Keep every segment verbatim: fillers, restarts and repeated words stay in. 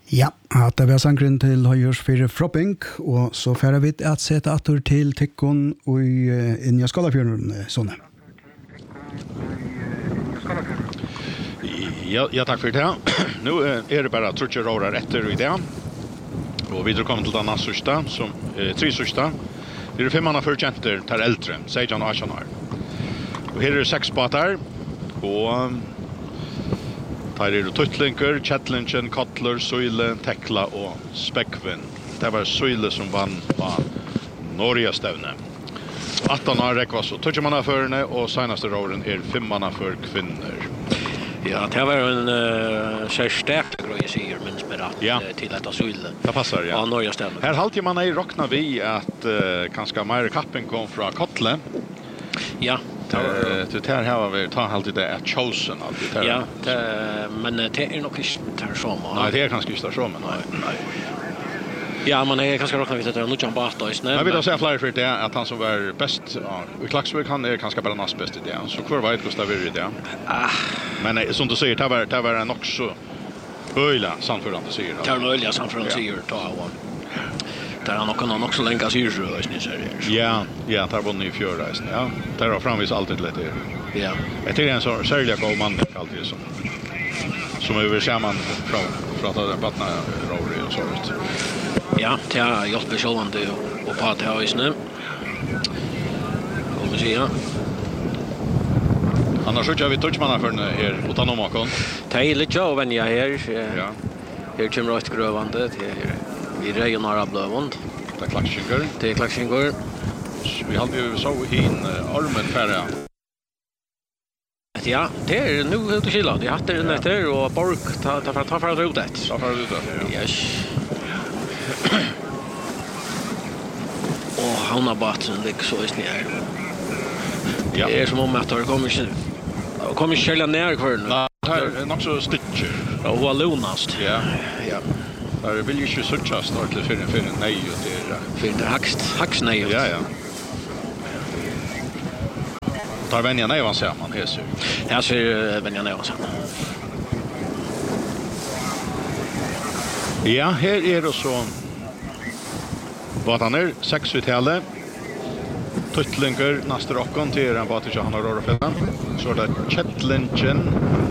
Ja, at det var sangren til Høyers for Fropping, og så færer vi at sette atter til Tikkon og inn i Skalafjorden, sånne. Ja, ja, takk for det. Nå er det bare trutje rårer etter i det. Og vi er kommet til denne sørste, som eh, tre sørste. Det er fem andre før kjenter til eldre, seksten og atten år. Og her er det seks båter, og her er det Tuttlinker, Kjettlingen, Kottler, Søyle, Tekla og Spekkvin. Det var Søyle som vann på Norge-stevne. atten år rekvas så tøtjemannaførene, og seneste råren er femmanna for kvinner. Ja, det var en uh, särskilt grej säger minns med att ja. uh, till att Söyle. Det passar ja. Ja, Norge stämmer. Här halt man ei rockna vi att uh, kanske mer kappen kom från Kotle. Ja. Det här har vi tar alltid det är chosen alltid där. Ja, det, men det är nog inte där som. Nej, det är kanske inte så men nej. Nej. Ja, man är kanske rockna vi det nu jump bort då snä. Jag vill säga flyr för det att han som var bäst ja, i Klaxvik han är kanske bara näst bäst i det. Så kvar vet Gustav är det. Ah. Men som du säger det var det var en också höjla samförande säger. Det var höjla samförande säger ta av. Där han också någon också länka sig ju ni säger. Ja, ja, tar vunnit i fjärde resan. Ja, där har framvis alltid lite. Ja. Jag tycker en så särskilt god man alltid som som över samman från prata den vattna roller och så vet. Ja, det har hjälpt mig självande och på att ha isne. Kommer se ja. Annars så jag vi touchmanna för här utan om akon. Det är lite jag vän jag här. Ja. Här kommer rätt grövande till vi rejon har blåvond. Det är klaxingar. Det är klaxingar. Vi hade ju så in armen färra. Ja, det är nu helt och skilla. Det har det nätter och bork ta ta ta för ut det. Ta för ut det. Yes. Och han har batten lik så är snär. Ja. Det är som om att det kommer inte kommer själva ner kvar nu. Nej, det är nog så stitcher. Och vad lunast. Ja. Ja. Där vill ju ju söka start till för för nej och det för det hackst hacks nej. Ja, ja. Tar vänja nej vad säger man häsur. Ja, så vänja nej vad säger. Ja, här är det så vad han är sex uttalet. Tuttlinker nästa rockon till en båt som han har rört fällan. Så det Kjettlingen.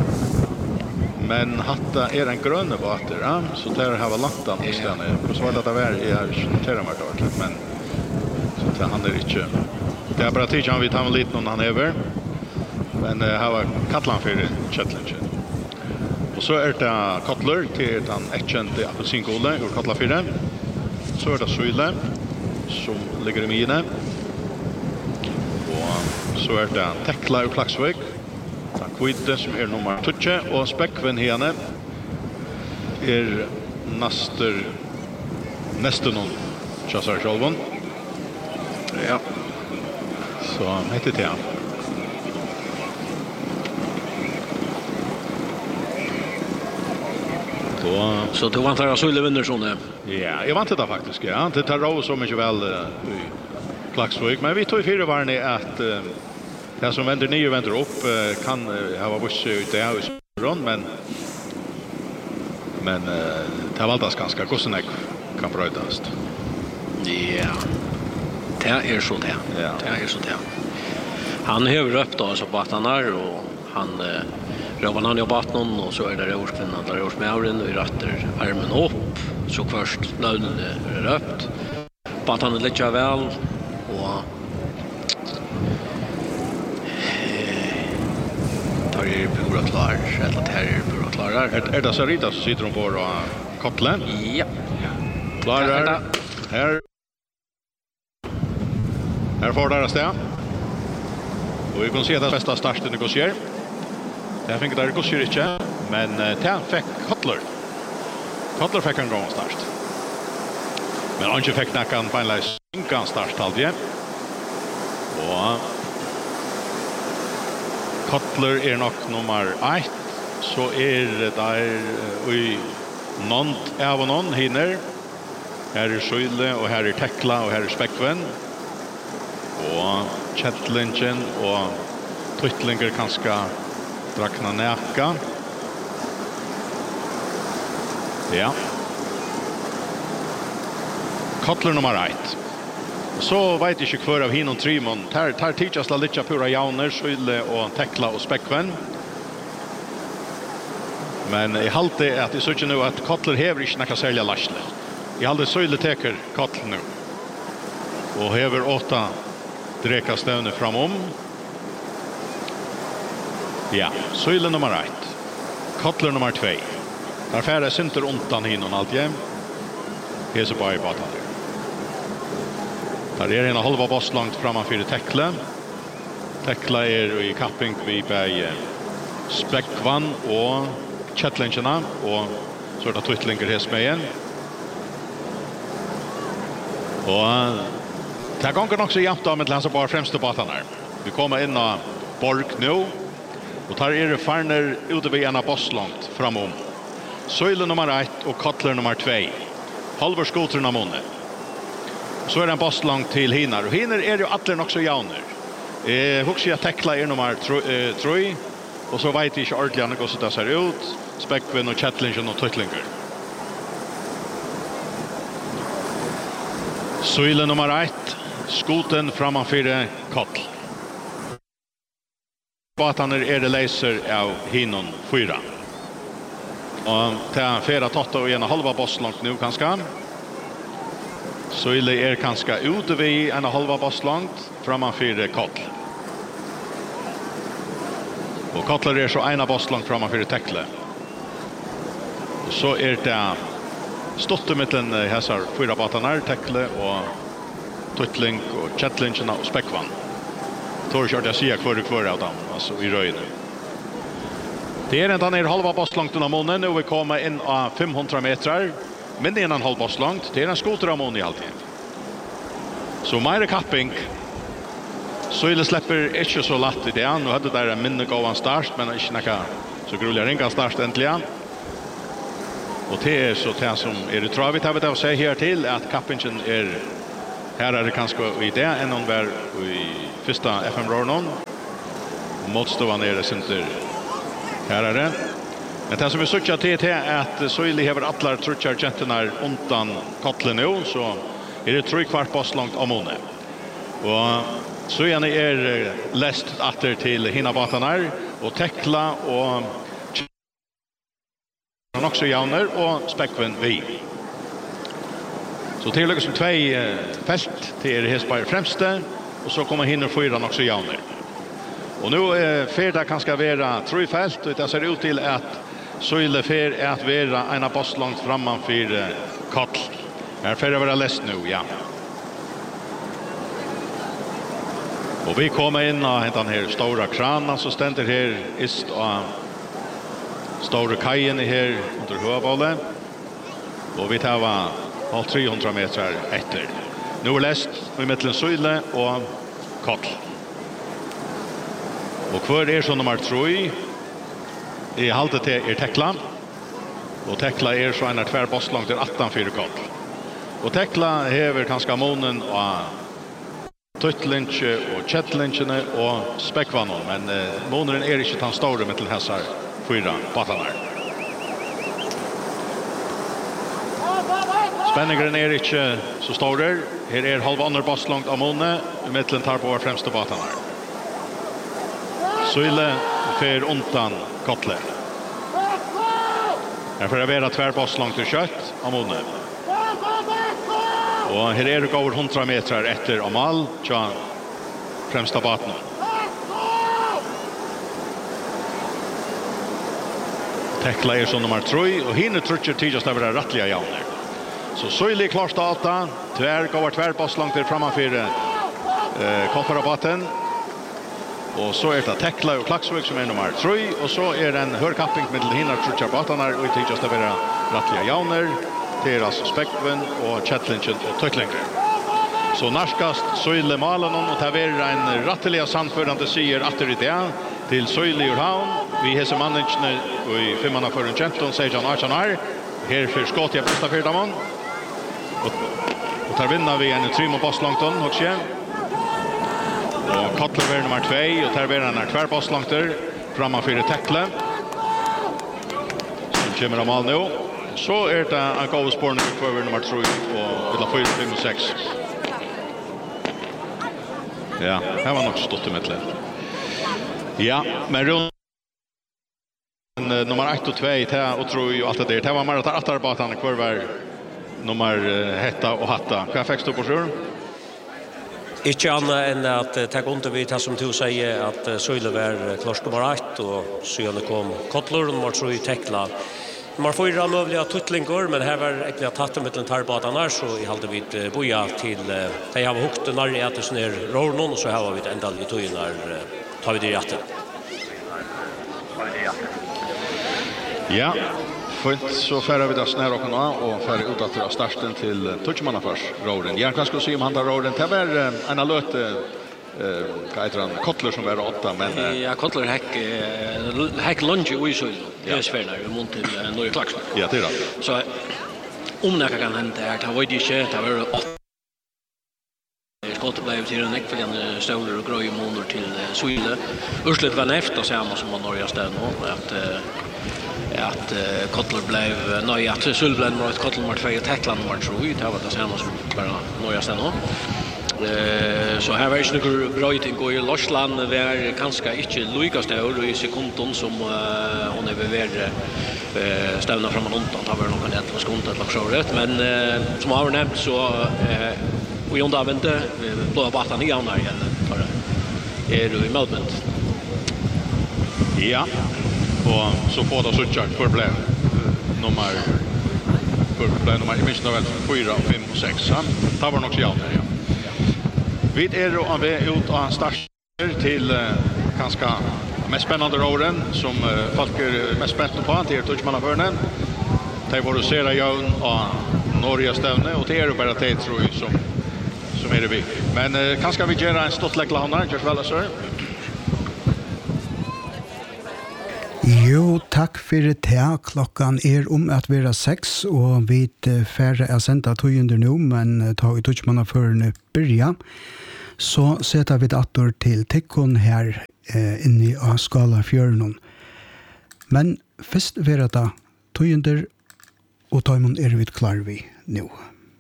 Men hatta är en grön båt ja, så där har vi lantan i stället. Och så var det där är terramart ordentligt men så det han är inte. Det är bara tid han vi tar lite någon han över. Men det har varit Katlan för Kjettlingen. Och så är det Kottler till den äktkände apelsinkolen ur Katla fyra. Så är det Söyle som ligger i mine. Och så är det Tekla ur Klaxvik. Kvite som är nummer tjugo och Spekkvin henne är näster nästan någon chassar självon. Ja. Så heter det. Då så du vantar att Söyle vinner såna. Ja, jag vantar det faktiskt. Ja, det tar ro så mycket väl i Klaxvik, men vi tog fyra varne att det som vänder ner och vänder upp kan ha varit ut det här runt men men det har valdas ganska kostnader kan brödas. Ja. Det är så det. Ja. Det är så det. Han har upp då så på att han är och han Rovan han jobbat någon och så är det rörskvinnan där görs med auren och rätter armen upp så först lönen är röpt. På att han är lite väl och tar er pura klar eller tar er pura klar är är det så rita så sitter de på och Kottlen ja klarar här här får där stä och vi kan se att bästa starten det går sker jag tänker där går sker inte men det fick Kottler Kottler fick en gång start men han fick knacka en finalize kan start alltid och Kottler är nog nummer ett så är det där i någon av någon hinner här är Söyle och här är Tekla och här är Spekkvin och Kjettlingen och Tuttlinker kanske drakna näka ja Kottler nummer ett. Så vet jag inte kvar av hin och trimon. Tar tar teachers la lite pura jauner, Söyle och Tekla och Späckven. Men i halte att det så nu att Kottler hever inte några sälja lasle. I halde Söyle teker Kottler nu. Och hever åtta dreka stövne framom. Ja, Söyle nummer ett. Kottler nummer två. Där färre synter ontan hinon allt jäm. Hese bara i batan. Där är en halva boss långt framför Tekla. Tekla är i kapping vid Berg Späckvan och Chetlingarna och så är det Twittlinger hes med igen. Och det gånger också jämnt av med läsa bara främsta batan här. Vi kommer in av Borg nu. Och tar är det farner ute vid ena boss långt framom. Söyle nummer ett och Kottler nummer två. Halvor skotrarna månne. Så är det en boss långt till hinar. Och hinar är ju alla också jauner. Eh, Huxia Tekla är nummer tre. Och så vet jag inte ordentligt hur så det ser ut. Späckven och Chetlinger och Twittlinger. Söyle nummer ett. Skoten framför Kottl. Bataner är det läser av hinon fyra. Och ta fyra totta och en halva boss långt nu kanske. Söyle är kanske ute vid en halva boss långt framför Kottl. Och Kottler är så ena boss långt framför Tekla. Och så är det stått mitten häsar fyra batanar, Tekla och Twittling och Chetlingarna och Späckvan. Tor kört jag säga kvar kvar av dem, alltså i röjden. Det är inte ner halva boss långt under månen och vi kommer in av femhundra meter. Men det är en halv boss långt. Det är en skoter av mån i alltid. Så mer kapping. Söyle släpper inte så lätt i det. Nu hade där en minne gåvan start, men inte några så grulliga ringa start äntligen. Och det är så det som är det travigt har vi att säga här till att kappingen är här är det kanske i det än hon var i första F M-rörnon. Motståvan är det center. Här är det. Men det som vi söker till är att Söyle hever atlar trutjar gentenar undan Kottler nu, så är det tre kvart boss långt om måne. Och så är ni er läst åter till hina batanar och Tekla och han också jauner och Späckven vi. Så till liksom två fält till er hästbar främste och så kommer hinner fyran också jauner. Och nu är färda kanske vara tre fält och det ser ut till att Söyle fer att vara en boss långt framför Kottl. Här får det vara läst nu, ja. Och vi kommer in och den här stora kranen så ständer här ist och stora kajen här under huvudbollen. Och vi tar va halv trehundra meter efter. Nu är läst i mitten Söyle och Kottl. Och kvar är så nummer tre. I haltet till är Tekla. Och Tekla är så en tvär boss långt till åttan fyra Kottl. Och Tekla hever kanske månen och Twittlinge och Chetlingarna och Späckvanon. Men eh, månaden är inte tan stora med till hästar fyra batanar. Spänningen är inte så stor. Här är halva andra boss långt av månen. I mitten tar på våra främsta batanar. Söyle för undan Kottler. Här får det vara tvär boss långt till kött av månen. Och här är det över hundra meter efter Amal, tja främsta baten. Tekla är som nummer tre och hinner trutcher tidigast över rättliga jauner. Så Söyle är klart starta, tvär går tvär boss långt till framför eh, Kotterabaten. Och så är det Tekla och Klaxvik som är nummer tre. Och så är det en hörkapping med hinner trutcher batarna och tidigast över rättliga jauner. Teras Späckven och Chetlinger och Twittlinger. Så narskast Söyle malen och det är en ratteliga sandförande säger att det är det till Söyle ur havn. Vi hese manningene i femmanna för en genton säger Jan Archanar. Här för skott jag bästa för dem. Och, och tar vinna vi en trim boss långt on också. Och Kottler är nummer två och tar vi en tvär boss långt där framför Tekla. Som kommer om all nu. Så är det en gåva spårning för nummer tre och vill ha fyra, fem och sex. Ja, här var nog stått i mittlen. Ja, men runt nummer ett och två det och tror ju allt det där. Det var mer att attarbatan kvar var nummer hetta och hatta. Vad fick du på sjön? Ikke annet enn at uh, det går vi til som du sier at uh, Søyle var klart nummer ett og så kom Kotler nummer tre i Tekla. Man får ju möjliga tutlingar men här var egentligen tatt med den tarbatarna så i halde vi uh, boja till uh, de har hukt när det är ner Rornon och så har vi ända i tojen när uh, tar vi det rätt. Ja. Fint, så färre vi där snär och nå och färre ut att starten till Touchmanafors Roden. Jag kan skulle se om han där Roden. Det var en alert eh vad heter han? Kotler som var åtta men ja Kotler häck häck lunch i så det är svärna i mont till Norge Klaxon. Ja, det är det. Så om det kan hända här tar vi det inte det var åtta. Skottet blev till en ekföljande stolar och gröj månader till Söyle. Urslet var efter samma som man Norge stad nu att att uh, Kotler blev nöjd att Sölvlen var ett Kotler mot två tacklan mot tre det var det samma som bara nöja sen då. Eh så här var ju några bra ting går i Lorsland var ganska inte lugast där i sekunden som uh, hon är över eh stävna fram och undan tar väl någon ett sekund att så rätt men uh, som har nämnt så eh uh, och onda vänta blåa batan igen där igen tar det. Är du i moment? Ja. Och så får det så tjockt för blev nummer för blev nummer minst väl fyra, fem och sex. Han tar var nog så ja. Vi är då av ut och start till uh, ganska mest spännande roden som uh, folk är mest spända på till Touchmanaförnen. Det var att se jag och Norge stävne och det är bara det tror jag som som är det vi. Men uh, kanske vi göra en stort läckla just väl så. Jo, takk for det. Klokkan er om at være seks, og vi er færre er sendt av tøyender nå, men ta i Touchmanaförene byrja. Så setter vi det atter til tikkun her eh, inne av skala fjørnen. Men først være det tøyender, og tøymon er vi klar vi nå.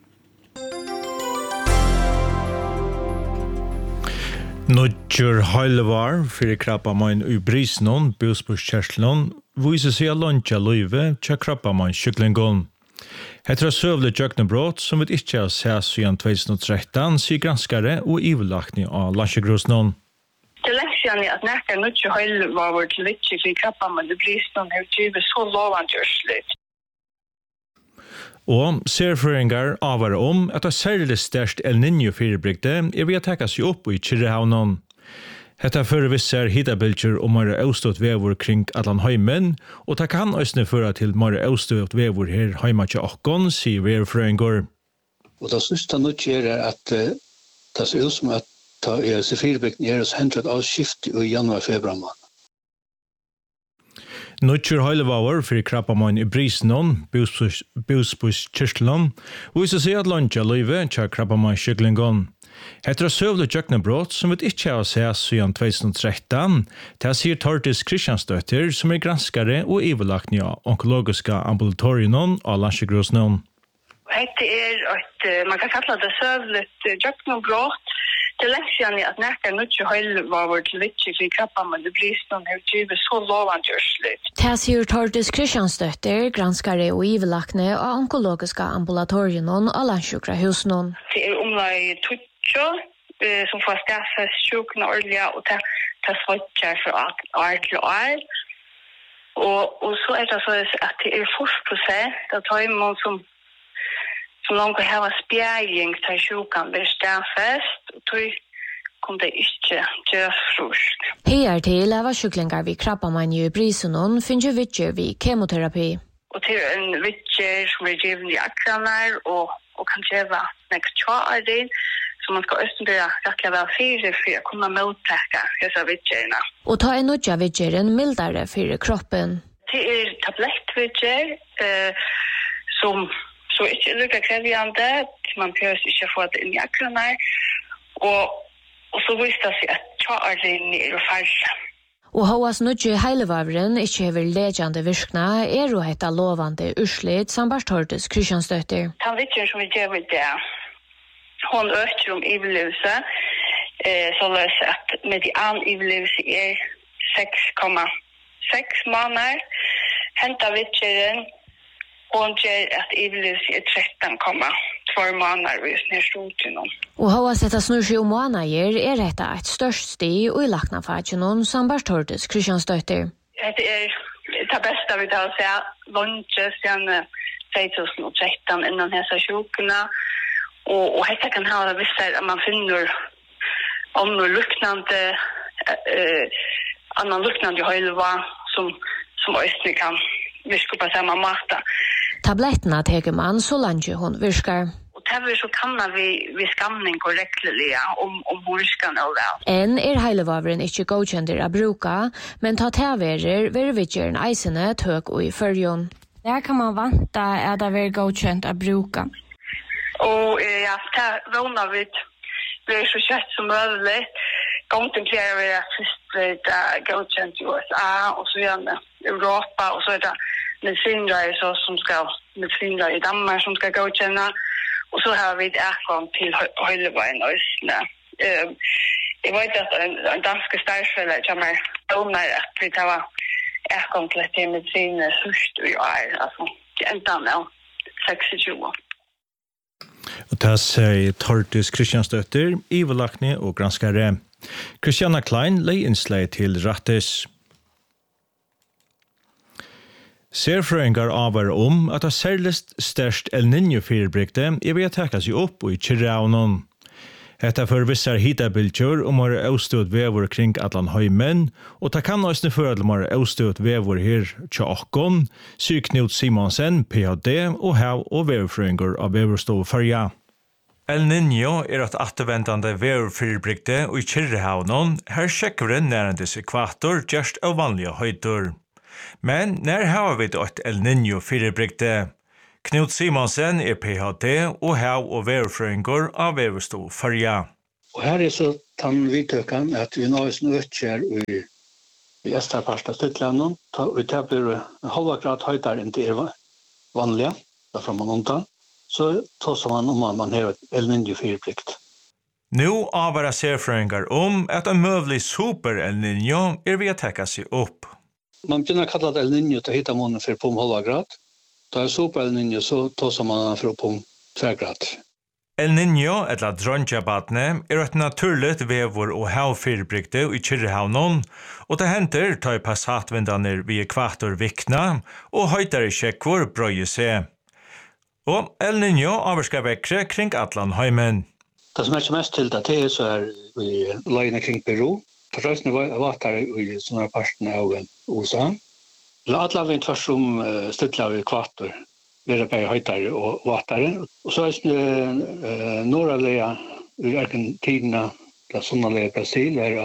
Nudger Heilvar fyrir krabbamann i Brisnon, Bjusbuskjerslon, viser seg a luncha løyve tja krabbamann kyklingon. Etter søvle jøknebrott som vi ikke har sett siden tjugo tretton, sier granskare og ivelakning av Landsjøgrosnon. Det leksjon er at nekker Nudger Heilvar til vitsi fyrir krabbamann i Brisnon har givet så lovande gjørslut. Og serføringar avare om at det særlig størst El Niño firebrygde er vi å tekka seg opp i Kyrrehavnen. Hetta fører visser hidabilder om mer avstått vevor kring Atlanheimen, og det kan også føre til mer avstått vevor her heima til Akkon, sier verføringar. Og det siste nå er at det ser ut som at det er firebrygden er hos hendret av skift i januar-februar måned. Nudger Heilvar fyrir krabbamann i Brisnon, Bjusbuskjerslon, viser seg at luncha løyve tja krabbamann kyklingon. Etter å søvle jøknebrott som vi ikke har sett siden tjugo tretton, det sier Tortis Kristiansdøtter som er granskare og ivelakning av onkologiska ambulatorienon av Landsjøgrosnon. Det er at man kan kalla det søvle jøknebrott. Det leksjon er at nekker Nudger Heilvar til vitsi fyrir krabbamann i Brisnon har givet så lovande gjørslut. Det sier Tortis Kristiansdøtter, granskare og ivelakne av onkologiska ambulatorienon av Landsjøgrosnon. Det er omlai tutjo som får stafest sjukna årliga og det svotjar fra år til år. Og, og så er det så at det er forst prosent av tøymon som som langt har spjæring til sjukan blir stafest, og tog kom det ikke gjøre frusk. Her til er sjuklingar vi krabbamann i Brisnon finner vittjer vi kemoterapi. Og til en vittjer som er givet i akranar og, og kan gjøre nekt tjåarin, så man skal også bli rettelig vel fire for å kunne mottaka disse vittjerna. Og ta en utja vittjeren mildare for kroppen. Det er tablettvittjer eh, som så ikke er lukka krevjande, man behøver ikke få det inn i akranar, og, og så viste det seg at tjåarin er færre. Og hoas nudje heilevavren ikkje hever ledjande virkna er og hetta lovande urslit sambart Hortus Kristiansdøtter. Han vittjer som vi gjør med det. Hon øker om ivelivse, eh, så løs at median ivelivse er seks komma seks måneder. Henta vittjeren, hon gjør at ivelivse er tretton komma två måneder hvis den er studien. Og hoas hetta snur seg om måneder er hetta et størst sti og i lakna faginon sambart Hortus Kristiansdøtter. Det er det beste vi tar å se lunge siden tjugo tretton innan hessa sjukene. Og, og dette kan ha det visst at man finner andre luknande, eh, annan luknande høylva som, som også kan virke på samme måte. Tabletterna teker man så langt hun virker. Og derfor så kan vi, vi skamning korrektlig om, om hun virker noe vel. En er heilevavren ikke godkjenter av bruka, men ta teverer ved vidgjeren eisene tøk og i førjon. Der kan man vanta at det vil godkjent av bruka. Og ja, det vågner vi blir så kjøtt som mulig. Gångten klarer vi at først blir det godkjent i U S A, og så gjerne Europa, og så er det medicinere så, som skal, medicinere i Danmark som skal godkjenne. Og så har vi et erkom til Høyleveien og Østene. Uh, jeg vet at en, en danske stærfelle kommer vågner at vi tar erkom til at det er mediciner først i år, altså enda med seksogtjúgu. Og det sier Hortus Kristiansdøtter, ivelakne og granskare. Christiana Klein lei innslag til Rattis. Serfrøyngar avar om at det særligst størst El Niño-firebrikte er ved å takke seg opp og i Kirraunon. Hetta for vissar hitabildsjur om har avstått vever kring atlan høymen, og det kan også føre at de har avstått vever her til okkon, syr Knut Simonsen, P H D, og hav og veverfrøyngar av veverstov farja. El Niño er et attervendande veverfyrbrikte og i Kirraunon, her sjekkeren nærendes ekvator just av vanlige høyder. Men når har vi et El Niño-firebrikte? Knut Simonsen er P H D og hav og veverfrøyngar av veverstov farja. Og her er så tann vidtøkken at vi nå er økjer i, i Esterparsta Støtlandet, og det blir en halva grad høyder enn det er vanlige, derfra man omtar, så tar man om at man har et El Niño-firebrikt. Nå avvarer serfrøyngar om at en møvlig super El Niño er ved å tekke seg opp. Man begynner å kalle det El Niño til hitta måneden for på om halva grad. Da er super El Niño, så tar man for på om två grad. El Niño, eller dronjabatne, er et naturligt vevor og havfyrbrikte i Kirraunon, og det henter tar passatvindene ved ekvator vikna, og høytere sjekkvor brøye seg. Og El Niño avvarskar vekkre kring Atlanheimen. Det som er mest til det, det er så er vi løgene kring Peru. For røysene var der i sånne partene av U S A. Alla vi tvers om støtla av ekvator, vera bare høytere og vatere. Og så er det uh, nordalega i Argentina, det sonnalega Brasil, er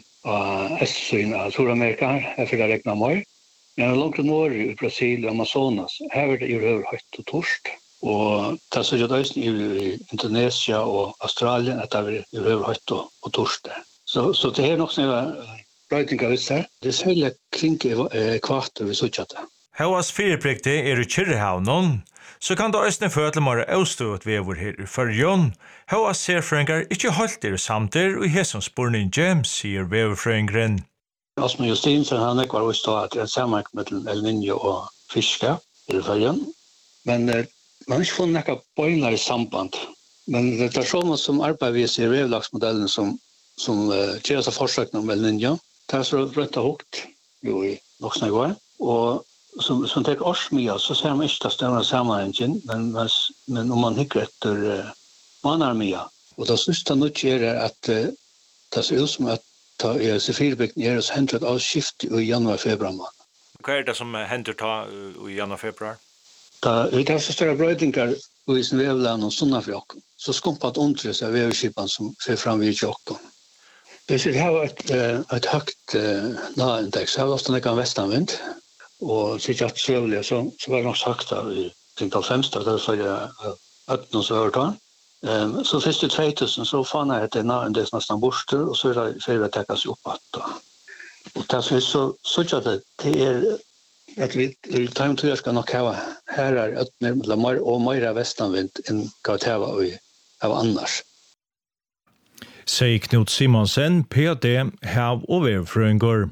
av S-syn av Sur-Amerika, her for det regner mer. Men langt nord i Brasil og Amazonas, her er det i røver høyt og torsk. Og det er så gjør i Indonesia og Australien, at det er i røver høyt og, og torsk der. Så, så det er nok sånne brøytingar visst her. Det er særlig kring ekvator vi suttet det. Hauas firebrikte er i Kirraunon, så kan det også føle mer avstått vever her i Førjon. Hauas serfrøyngar ikke holdt er samtidig, og i hesson spurninge, sier veverfrøyngren. Asmo Justinsen, han er kvar å stå at det er sammenheng mellom El Niño og fiske i Førjon. Men eh, man har ikke funnet nekka bøyner i samband. Men det er sånn som arbeider i revlagsmodellen som som uh, gjør seg forsøkene om El Niño. Det er så rødt og hukt, jo i voksne går. Og som, som tek årsmia, så ser man ikke det større sammenhengen, men, men, men om man hikker etter uh, manarmia. Og det synes jeg nå gjør at uh, det ser ut som at det er sefirbyggene gjør oss hentet av skift i januar-februar. Hva er det som hender ta i januar-februar? Da vi tar så større brøydinger i sin vevland og sunnafjokken, så skumpet ondre seg vevskipen som ser fram vid tjokken. Hvis vi har et, et høyt uh, naindex, så har vi ofte nekka vestanvind, og sikkert at søvlig, så, så var det nok sagt av i halvfems, da det var jeg øtten som overtar. Um, så først i två tusen så fann jeg et naindex nesten borster, og så er det fyrir å tekka seg opp at. Och det som är så så att det är att vi time to ska nog ha här är att med mer och mer västanvind än Gautava och av annars. Säger Knut Simonsen, P D, Hav och Verfröngor.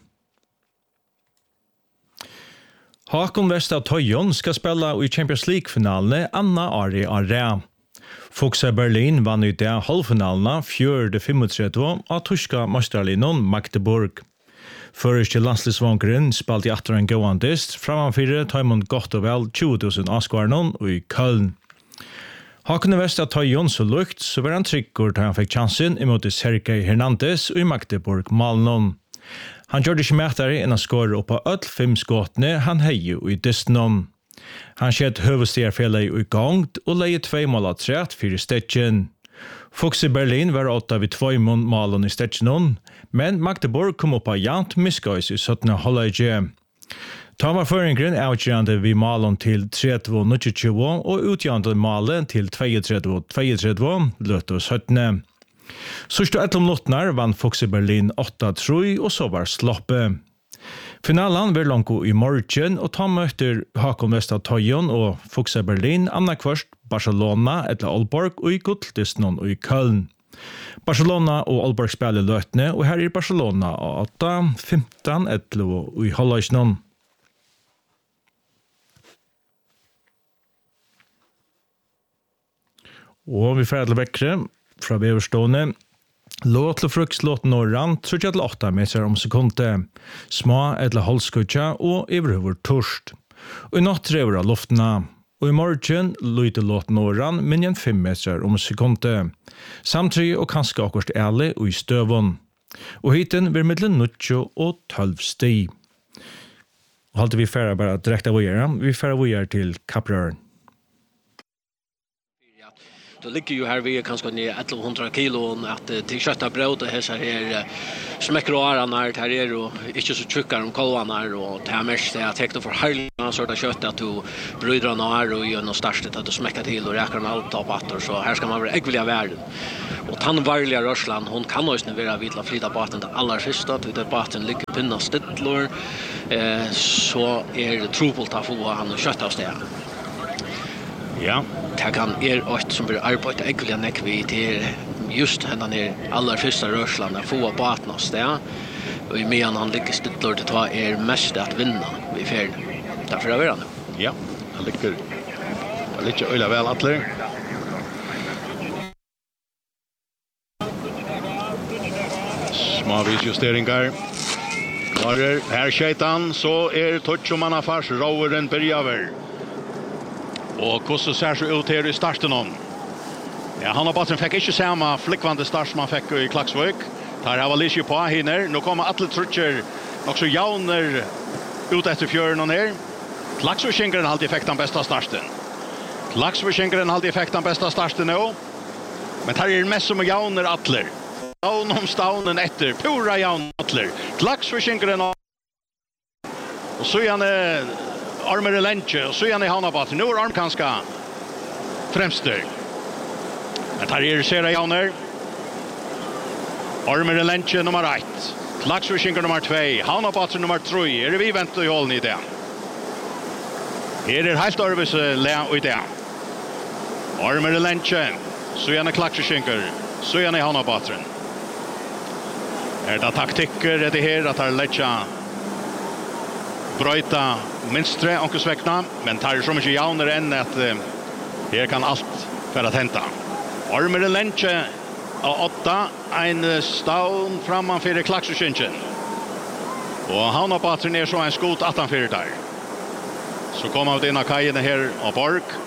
Hakon Vesta Toyon ska spela i Champions League-finalen Anna Ari Arre. Fuxa Berlin vann i det halvfinalen fjärde femogtrettio av tyska mästarlinon Magdeburg. Förreste landslisvankeren spalte i atter en gåandist framfyrir Taimond godt og vel tjue tusen avskvarnon i Köln. Hakon Vesta Toyon så lukt, så var han tryggor da han fikk chansen imot Sergei Hernandez i Magdeburg Malnon. Han gjorde ikke mættere enn å skåre opp av ødel fem skåtene han heier i dystenom. Han skjedd høvestierfellet i gongt og leie tvei mål av træt fyrir stetjen. Fuchs i Berlin var åtta vid två målen i stetjenon, men Magdeburg kom upp av jant miskøys i syttende halvleie. Ta var føringren avgjørende vid målen til trettio nittiotjue og utgjørende målen til trettio trettio løt og syttende. Sørste etter minutter vann Fuchs i Berlin åtta tre og så var sloppe. Finalen var langt i morgen, og ta møter Hakon Vesta Toyon og Fuchs i Berlin anna kvart Barcelona eller Aalborg og i Gotldisnon og i Köln. Barcelona og Aalborg spiller løtene, og her er Barcelona åtta femton elleve og i halvleisnon. Og vi får til vekkere fra Beverstående. Låt til frukt låt norran, tre til åtta meter om sekundet. Små eller halvskutja og iverhøver torst. Og i natt drever av luftene. Og i morgen lyder låt norran, men igjen fem meter om sekundet. Samtidig og kanskje akkurat ærlig og i støvån. Og hiten vil mellom nitjo og tolv sti. Og halte vi færre bare direkte av å gjøre. Vi færre av å gjøre til Kaprøren. Det ligger ju här vi kanske ner elva hundra kilo att till kötta bröd och här är smäcker och ararna här är och inte så tjocka de kolvarna och det här mest är att täcka för halva sorta kött att du bryter när och gör något starkt att du smäcker till och räcker med allt av vatten så här ska man vara äggvilliga världen. Och han varliga Rörsland hon kan också vara vitla flyta baten till allra sista till det baten ligger pinna stittlor eh så är det trubbelt att få han och kött av det. Ja. Det kan er åt som blir arbeidet egentlig nekk vi til just henne er aller første Rørsland å få baten av sted. Og i medan han lykkes til å ta er mest at vinne i ferien. Derfor er vi han. Ja, han lykker. Han lykker øyla vel, Atler. Smavis justeringer. Klarer her skjeitan, så er Tøtjomanna fars råeren berjaver. Og hvordan ser så ut her i starten om? Ja, han har bare fikk ikke samme flikkvande start som han fikk i Klaksvøk. Der har vært litt på hinner. Nå kommer alle trutcher nok så jauner ut etter fjøren og ned. Klaksvøkingeren har alltid fikk den beste starten. Klaksvøkingeren har alltid fikk den beste starten nå. Men der er det mest som jauner atler. Stavn om stavnen etter. Pura jauner atler. Klaksvøkingeren og så er han Armer Lentje, og så er han i Hanabat. Nå er Armkanska fremster. Men tar er Sera Jauner. Armer Lentje nummer ett. Klaksvøskinker nummer två. Hanabat nummer tre. Er det vi venter i hålen i det? Er det helt Arvis le i det? Armer Lentje. Så er han i Klaksvøskinker. Så er han i Hanabat. Er det taktikker etter her at han letja brøyta minstre onkelsvekna, men tar så mye jauner enn at uh, her kan alt være tenta. Armer Lentje av åtta, en stavn framman fyrir Klaksvøskinken. Og han og bateren er så en skot attan fyrir der. Så kommer vi inn av kajene her av Borg.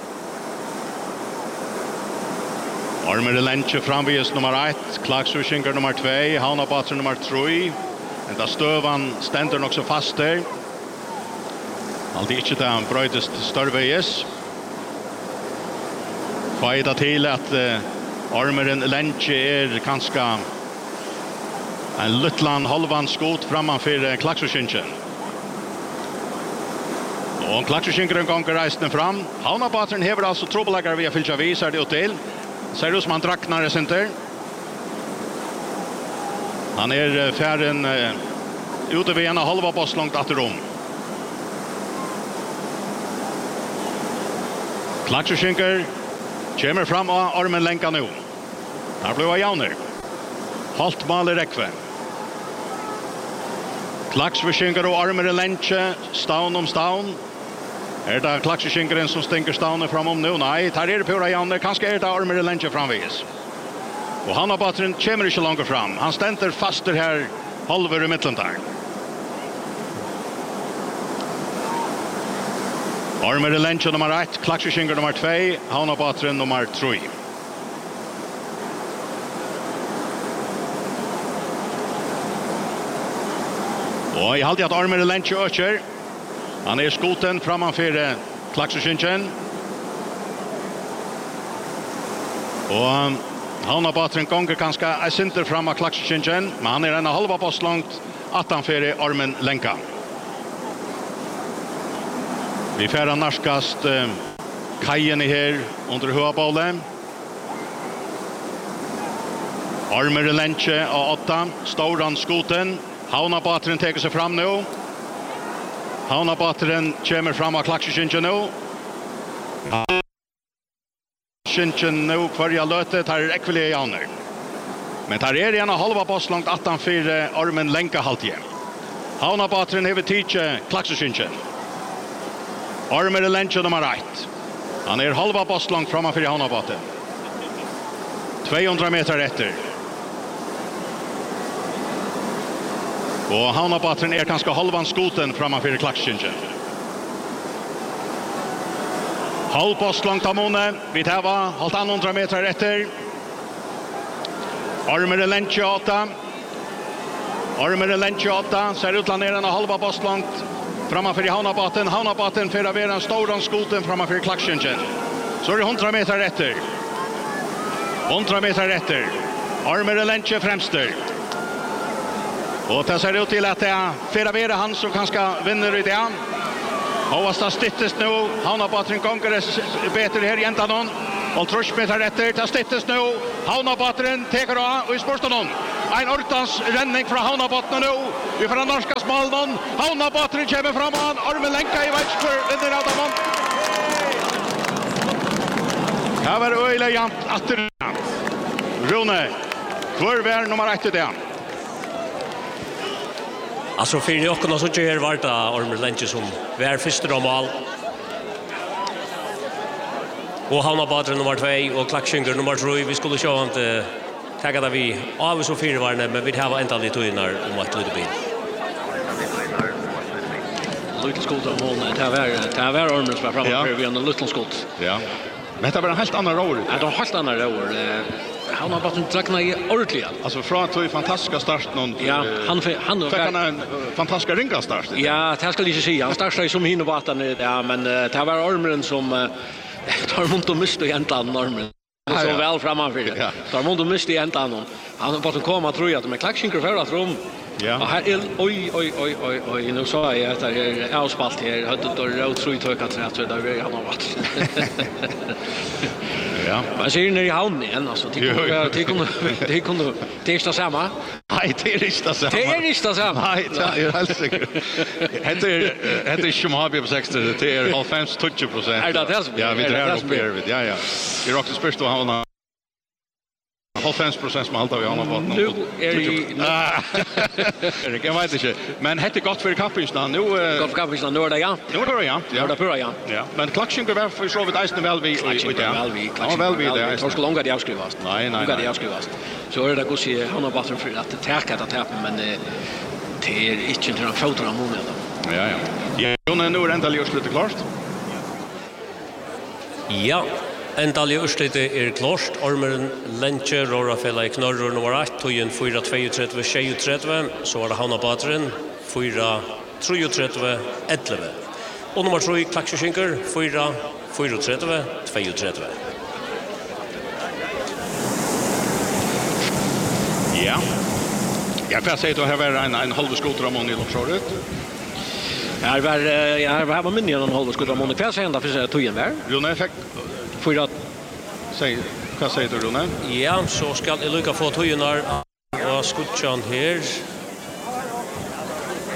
Armer Lentje framvis nummer ett, Klaksvøskinker nummer två, han og bateren nummer tre. Enda støvan stender nok så fast der. Alltid ikke det han brøytest størveis. Fajda til at uh, Armeren Lentje er kanskje en luttland halvan skot frammanfyr uh, Klaksvøskinken. Og Klaksvøskinkeren gonger reisende fram. Havnabateren hever altså trobeleggere via fylkja vis, er det jo til. Ser ut som han draknar det senter. Han er uh, færen uh, ute vid en halva boss långt att rum. Klaxerskinker kommer fram av armen länka nu. Här blir jag jauner. Halt mal i räckve. Klaxerskinker och armen i länke. Staun om staun. Är det klaxeskinkeren som stänker staunen fram om nu? Nej, tar er pura jauner. Kanske är det armen i länke framvis. Och han har batteren kommer inte långt fram. Han ständer faster här halver i mitten där. Armer i länge nummer ett, Klaxerskinker nummer två, han har batteren nummer tre. Och jag hade att armer i länge ökar. Han är skoten framför Klaxerskinken. Och han har batteren gånger ganska är synter fram av Klaxerskinken, men han är en halva post långt att han för armen länka. Vi färrar narskast eh, kajen i här under höabollen. Armer i länche av åtta, Storan skoten. Hauna batteren teker sig fram nu. Hauna batteren kommer fram av Klaxerskinken nu. Klaxerskinken nu kvarja lötet, här är ekviliga jauner. Men här är en halva boss långt att han för armen länka halt igen. Hauna batteren hever tidse Klaxerskinken. Armer i länge nummer ett. Han är halva boss långt framför Haunabaten. tvåhundra meter efter. Och Haunabaten är ganska halvan skoten framför Klaxerskinken. Halv boss långt av måne. Vi tar halvt hundra meter efter. Armer i länge åtta. Armer i länge åtta. Ser ut att en halva boss långt framför i Haunabaten. Haunabaten för att vara en stor skoten framför Klaxerskinken. Så är det hundra meter efter. hundra meter efter. Armer i länge främster. Och det ser ut till att det är för att vara han som kanske vinner i det. Hovasta stittes nu. Haunabaten gånger bättre här i ändan. Och trus meter efter. Det stittes nu. Haunabaten teker av och i sporten. En ordans renning från Haunabaten nu. Vi får en norska smalnån. Haunabaten kommer fram och han armen länka i vänster. Vinner av dem. Här var öjla jant atter. Rune. Kvarvär nummer ett i det. Alltså för det också så gör vart armen länka som är första om all. Och Haunabaten nummer två och Klaxerskinker nummer tre. Vi skulle se att tackar där vi av så fyra varne, men vi har inte alltid tydnar om att lite bil. Lite skott av mål. Det här var det här var armen som fram för vi har en liten skott. Ja. Men det var en helt annan roll. Ja, det var helt annan roll. Han har bara trakna i ordentligt. Alltså från att det fantastiska start någon. Ja, han han fick en fantastisk ringa start. Ja, det ska inte säga. Han startade som hinner vatten ja, men det var armen som tar mot och miste egentligen armen. Så ja, väl framför det. Ja. Så har man miste egentligen. Han har bara komma tror jag att med Klaxerskinker för att rum. Ja. Och här är oj oj oj oj oj nu sa jag att det är avspalt här hade då rot tror jag att det där vi han har varit. Ja. Men ser ni i hamn igen alltså det kunde det kunde det kunde testa samma. Nej, det är inte samma. Det är inte samma. Nej, det är helt säkert. Heter heter Schmabi på sextio det är halvfem tjugo procent. Är det det som? Ja, vi drar upp här vid. Ja, ja. Det är också först då han halvfem procent som alltid vi har fått. Nu är det. Jag vet inte. Men hette gott för kappisen nu. Gott för kappisen nu är det ja. Nu är det ja. Ja, det är ja. Ja. Men Klaxerskinker var för så vid Eisen väl vi och ja. Väl vi. Ja, väl vi det. Jag ska långa det avskrivas. Nej, nej. Långa det avskrivas. Så är det går se han har bara för att täcka att täppa men det är inte några foton av månen då. Ja, ja. Ja, nu är ändå just lite klart. Ja. Endal i Ørstlite er klart. Armeren Lentje, Rorafella i Knarror nummer ett, Tøyen fyra trettio tjugotre, så var det Haunabaten fyra trettio elva. Og nummer tre, Klaxerskinker, fyra trettio trettio. Ja. Jag får säga att det här var en, en halv skoteramon i loppsåret. Här var, ja, här var minne en halv skoteramon. Vad säger han för Tøyen var? Rune fick fyra. Säg, vad säger du Rune? Ja, så ska jag lycka få Tøyen här och skutchan här.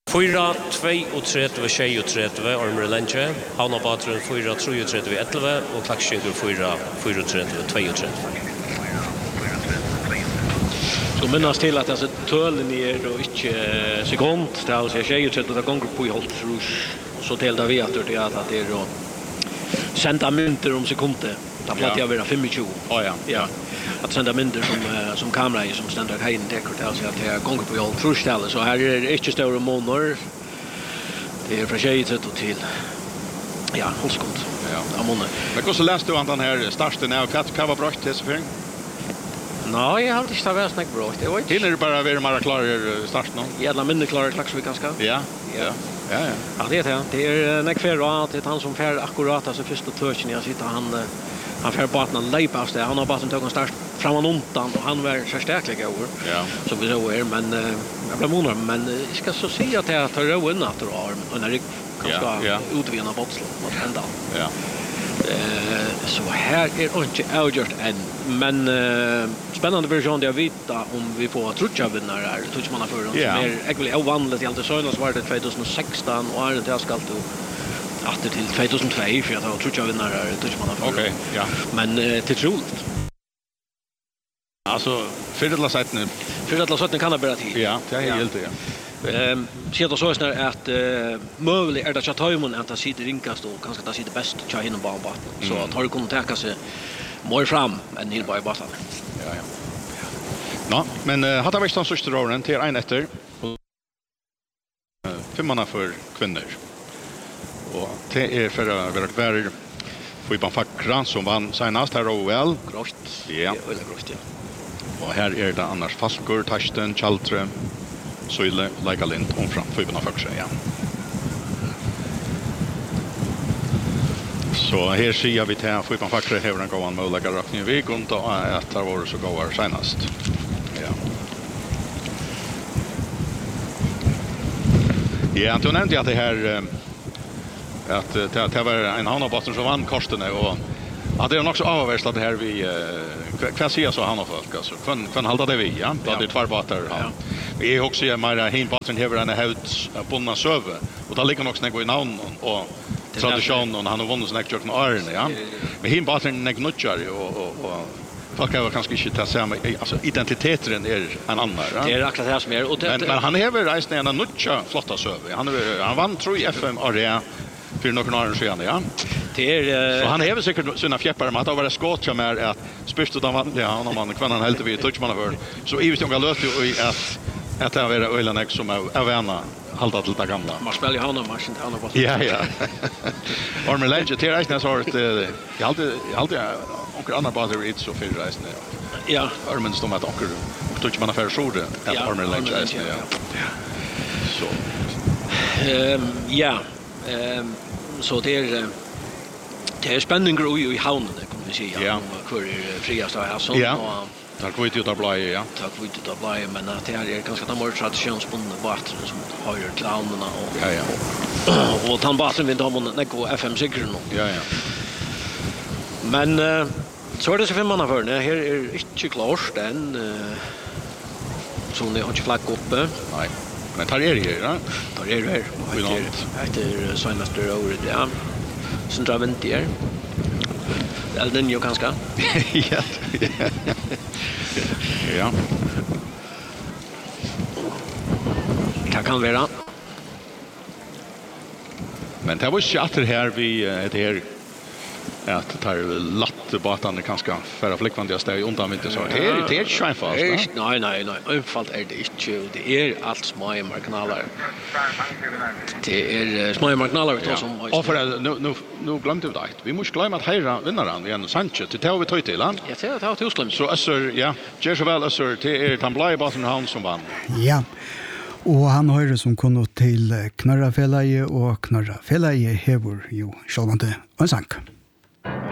fyra två tre tjej och tre Ormer Lenge, Hanna Batren fyra tre tre elva och Klaxsjöngur fyra fyra tre två tre. Så minnas till att alltså tölen är och inte sekund, det är alltså tjej tre det gånger på i hållt och så delade vi att det är att det är då sända mynter om sekunder. Det platt jag vara tjugofem. Ja ja. Ja. Att sända mynter som som kamera i som standard här in dekor alltså att det är gånger på i hållt truställe så här är det inte stora månader. Det är från tjej tre till ja, hållt sekund. Ja. Ja, månader. Men hur så läste du an den här starten av kat cover brush test för? Nej, jag har inte stavat snack bra. Det var inte. Hinner du bara vara mer klar start nu? Jävla mindre klar klax vi ganska. Ja. Ja. Ja, ja. Ja, det är det. Det är näck för att det är han som fär akkurat alltså första touchen jag sitter han han fär på att han leipar där. Han har bara tagit en start framan undan och han var förstärklig över. Ja. Så vi så är men jag blir månar men jag ska så säga att jag tar ro in att arm och när det kan ska utvinna botsel mot ända. Ja. Eh så här är inte avgjort än men eh, spännande version jag vet om vi får trutcha vinnare här tror man för dem som är egentligen ovanligt i allt så var det tjugo sexton och är det jag ska då att det till tjugohundratvå för jag tror trutcha vinnare här tror man för. Okej, ja. Men eh, till troligt. Alltså för det sättet nu. För det sättet kan det bara till. Ja, det är helt det. Ehm ser så snart att uh, möjligt är det att ta emot att det sitter rinkast och kanske det sitter bäst att in på banan så att har du kunnat täcka sig mer fram än in på banan. Ja ja. Ja, men uh, hade vi stått sista ronden till en efter. Uh, femmanna för kvinnor. Och det är för att vara kvar på Iban Fackran som vann senast här och väl. Grått. Ja. Eller grått, ja. Och här är det annars Falkur, Tarsten, Chaltre, Söyle, Leikalind om fram för Iban Fackran, ja. Så här ser vi till att Iban Fackran har en gåan möjliga rakning i vikon och att det var så gåar senast. Ja. Ja, du nämnde att det här att det, det var en annan botten som vann korsen och att det är också avvärslat det här vi kan se så han har folk alltså kan kan hålla det vi ja då det två båtar ja vi är också mer hin botten här en hut på någon söve och där ligger också något i namn och tradition och han har vunnit snack jag med Arne ja men hin botten näck nutchar och och och folk har kanske inte ta samma alltså identiteten är en annan ja det är akkurat det här som är och det, men, men han har rest en nutcha flotta söve han han vann tror jag F M area för några år sedan ja. Det är uh... så han har säkert sina fjäppar med att vara skott som är att spyrst utan vanliga han om man kan han helt vid touchman över. Så i visst jag löst ju att att det är ölenex som är vänna hålla till det gamla. Man spelar ju han och matchen till andra Ja ja. Ormer Lenge till resten så har det jag alltid alltid onkel andra bara det så för resten ja. Ja, Ormen står med att onkel touchman affär så det att Ormer Lenge ja. Så. Ehm ja. Ehm så det är det är spänningar i havnen kan vi säga ja. Hur är friast här så ja. Tack för det där ja. Tack för det där men att det är ganska de mer traditionsbundna båtar som har ju clownerna och ja ja. Och han båten vi då måste gå F M säkert nu. Ja ja. Men uh, så är det så fem manna för det här är inte klart än uh, så ni har inte flagg uppe. Nej. Men tar er här, ja? Tar er här. Det är senaste året, ja. Sen drar vi inte er. Eller den ju kanske. Ja. Ja. Det kan vara. Men det var chatter här vi det här att det tar latte båtarna kanske för att flickvandiga steg undan inte så. Det är det är schönfast. Nej nej nej, överfallt är det inte. Det är allt små marginaler. Det är små marginaler då som. Och för nu nu nu glömde vi det. Vi måste glömma att höra vinnaren vi en Sanchez till tar vi tog till land. Ja, det har tillslämt. Så Össur, ja, Jersvel Össur till er Tamblai Bottom Hound som vann. Ja. Og han hører som kunne til Knarrafelaget, og Knarrafelaget hever jo sjølvante en sang.